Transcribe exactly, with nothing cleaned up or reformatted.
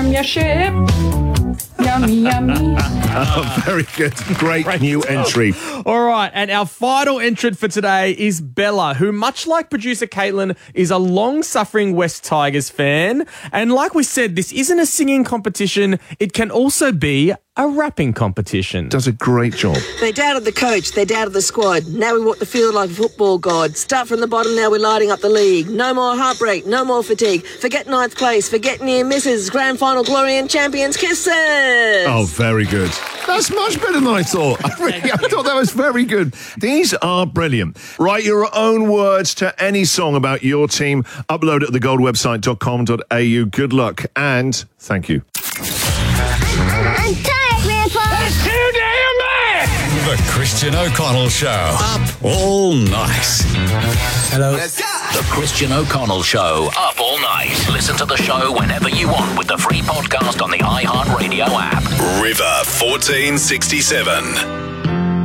from your ship. Yummy, yummy. Oh, very good. Great, Great new job. entry. All right, and our final entrant for today is Bella, who, much like producer Caitlin, is a long-suffering West Tigers fan. And like we said, this isn't a singing competition. It can also be a rapping competition. Does a great job. They doubted the coach, they doubted the squad. Now we walk the field like a football god. Start from the bottom, now we're lighting up the league. No more heartbreak, no more fatigue. Forget ninth place, forget near misses. Grand final glory and champions kisses. Oh, very good. That's much better than I thought. I, really, I thought that was very good. These are brilliant. Write your own words to any song about your team. Upload it at the gold website dot com dot a u. Good luck and thank you. I'm tired, Grandpa. That's too damn bad. The Christian O'Connell Show. Up all night. Hello. Let's go. The Christian O'Connell Show. Up all night. Listen to the show whenever you want with the free podcast on the iHeartRadio app. River fourteen sixty-seven.